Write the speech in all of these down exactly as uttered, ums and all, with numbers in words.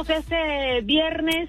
Comenzamos este viernes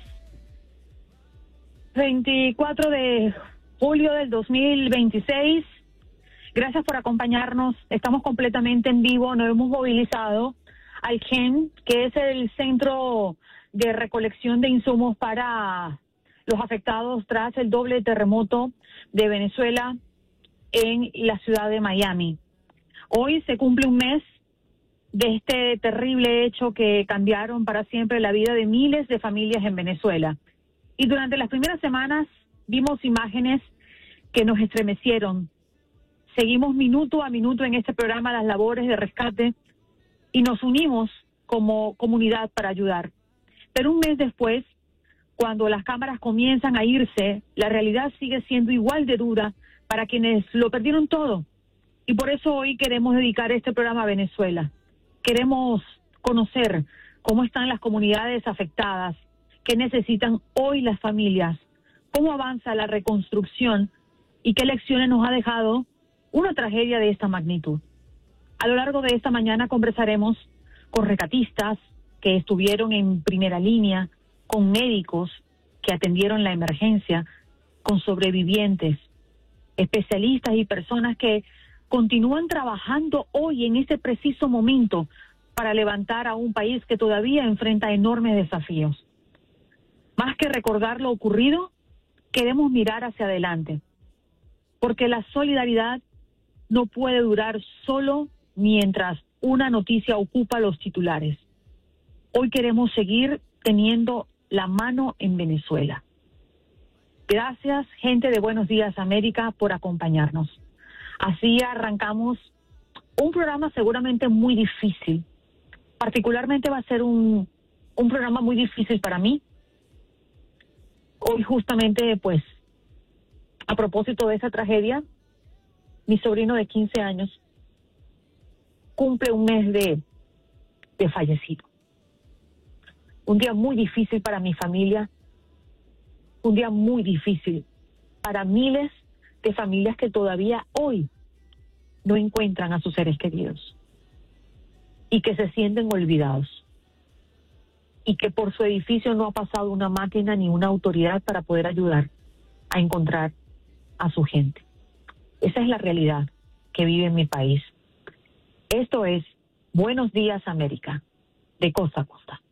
veinticuatro de julio del dos mil veintiséis. Gracias por acompañarnos. Estamos completamente en vivo. Nos hemos movilizado al C E N, que es el centro de recolección de insumos para los afectados tras el doble terremoto de Venezuela en la ciudad de Miami. Hoy se cumple un mes de este terrible hecho que cambiaron para siempre la vida de miles de familias en Venezuela. Y durante las primeras semanas vimos imágenes que nos estremecieron. Seguimos minuto a minuto en este programa las labores de rescate y nos unimos como comunidad para ayudar. Pero un mes después, cuando las cámaras comienzan a irse, la realidad sigue siendo igual de dura para quienes lo perdieron todo. Y por eso hoy queremos dedicar este programa a Venezuela. Queremos conocer cómo están las comunidades afectadas, qué necesitan hoy las familias, cómo avanza la reconstrucción y qué lecciones nos ha dejado una tragedia de esta magnitud. A lo largo de esta mañana conversaremos con rescatistas que estuvieron en primera línea, con médicos que atendieron la emergencia, con sobrevivientes, especialistas y personas que continúan trabajando hoy en este preciso momento para levantar a un país que todavía enfrenta enormes desafíos. Más que recordar lo ocurrido, queremos mirar hacia adelante, porque la solidaridad no puede durar solo mientras una noticia ocupa los titulares. Hoy queremos seguir teniendo la mano en Venezuela. Gracias, gente de Buenos Días América, por acompañarnos. Así arrancamos un programa seguramente muy difícil. Particularmente va a ser un, un programa muy difícil para mí. Hoy justamente, pues, a propósito de esa tragedia, mi sobrino de quince años cumple un mes de, de fallecido. Un día muy difícil para mi familia, un día muy difícil para miles de familias que todavía hoy no encuentran a sus seres queridos y que se sienten olvidados y que por su edificio no ha pasado una máquina ni una autoridad para poder ayudar a encontrar a su gente. Esa es la realidad que vive en mi país. Esto es Buenos Días América, de costa a costa.